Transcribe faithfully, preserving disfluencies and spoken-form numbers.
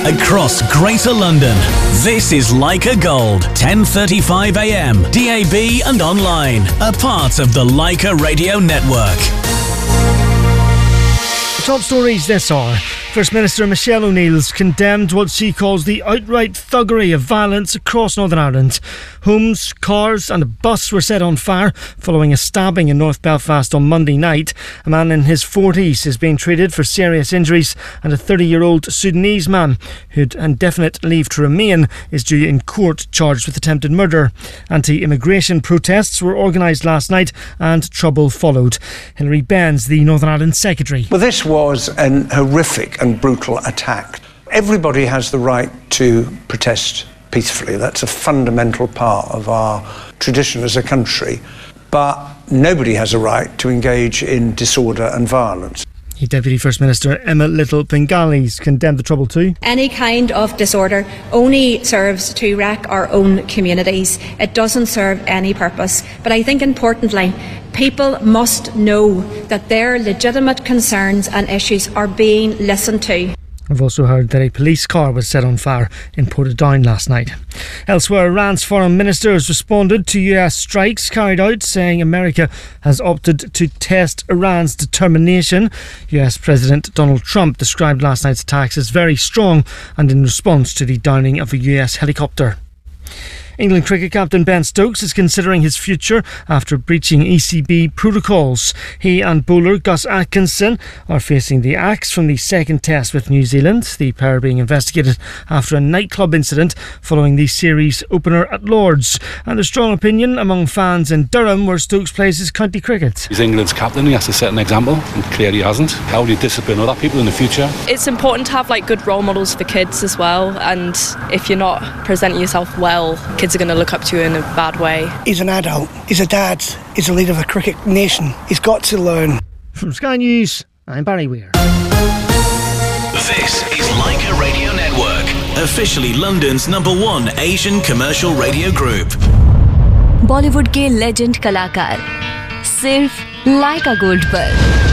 across Greater London. This is Leica Gold, ten thirty-five a m, D A B and online, a part of the Leica Radio Network. Top stories this hour. First Minister Michelle O'Neill's condemned what she calls the outright thuggery of violence across Northern Ireland. Homes, cars and a bus were set on fire following a stabbing in North Belfast on Monday night. A man in his forties is being treated for serious injuries, and a thirty-year-old Sudanese man who'd indefinite leave to remain is due in court charged with attempted murder. Anti-immigration protests were organised last night and trouble followed. Hilary Benz, the Northern Ireland Secretary. Well, this was an horrific and brutal attack. Everybody has the right to protest peacefully. That's a fundamental part of our tradition as a country. But nobody has a right to engage in disorder and violence. Deputy First Minister Emma Little-Bengalis condemned the trouble too. Any kind of disorder only serves to wreck our own communities. It doesn't serve any purpose. But I think importantly, people must know that their legitimate concerns and issues are being listened to. I've also heard that a police car was set on fire in Portadown last night. Elsewhere, Iran's foreign minister has responded to U S strikes carried out, saying America has opted to test Iran's determination. U S President Donald Trump described last night's attacks as very strong and in response to the downing of a U S helicopter. England cricket captain Ben Stokes is considering his future after breaching E C B protocols. He and bowler Gus Atkinson are facing the axe from the second test with New Zealand, the pair being investigated after a nightclub incident following the series opener at Lord's. And a strong opinion among fans in Durham, where Stokes plays his county cricket. He's England's captain, he has to set an example, and clearly he hasn't. How do you discipline other people in the future? It's important to have like good role models for kids as well, and if you're not presenting yourself well, kids are going to look up to you in a bad way. He's an adult, he's a dad, he's a leader of a cricket nation. He's got to learn. From Sky News, I'm Barry Weir. This is Leica Radio Network, officially London's number one Asian commercial radio group. Bollywood के legend कलाकार सिर्फ लाइका gold पर।